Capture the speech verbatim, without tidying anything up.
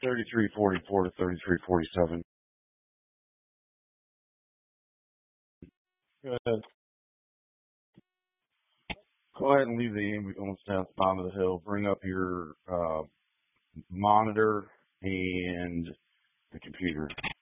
thirty-three forty-four to thirty-three forty-seven. Go ahead. Go ahead and leave the ambulance down at the bottom of the hill. Bring up your uh, monitor and the computer.